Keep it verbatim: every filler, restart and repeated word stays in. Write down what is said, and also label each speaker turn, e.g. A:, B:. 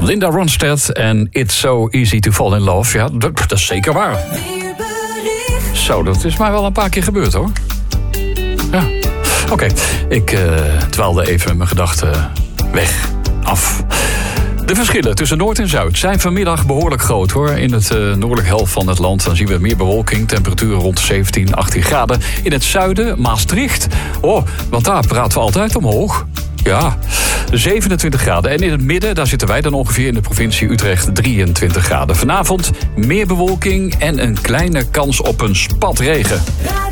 A: Linda Ronstadt en It's So Easy to Fall in Love. Ja, dat, dat is zeker waar. Zo, dat is maar wel een paar keer gebeurd, hoor. Ja. Oké, okay. ik uh, dwaalde even mijn gedachten weg, af. De verschillen tussen Noord en Zuid zijn vanmiddag behoorlijk groot, hoor. In het uh, noordelijke helft van het land dan zien we meer bewolking. Temperaturen rond zeventien, achttien graden. In het zuiden, Maastricht. Oh, want daar praten we altijd omhoog. Ja, zevenentwintig graden. En in het midden, daar zitten wij dan ongeveer in de provincie Utrecht, drieëntwintig graden. Vanavond meer bewolking en een kleine kans op een spatregen.